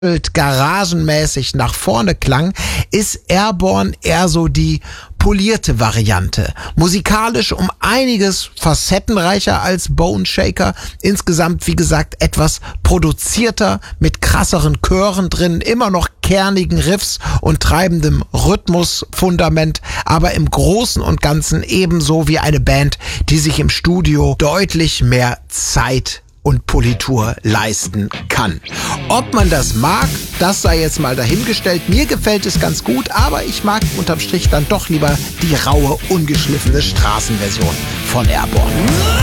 garagenmäßig nach vorne klang, ist Airborne eher so die polierte Variante. Musikalisch um einiges facettenreicher als Bone Shaker. Insgesamt, wie gesagt, etwas produzierter, mit krasseren Chören drin, immer noch kernigen Riffs und treibendem Rhythmusfundament, aber im Großen und Ganzen ebenso wie eine Band, die sich im Studio deutlich mehr Zeit und Politur leisten kann. Ob man das mag, das sei jetzt mal dahingestellt. Mir gefällt es ganz gut, aber ich mag unterm Strich dann doch lieber die raue, ungeschliffene Straßenversion von Airborne.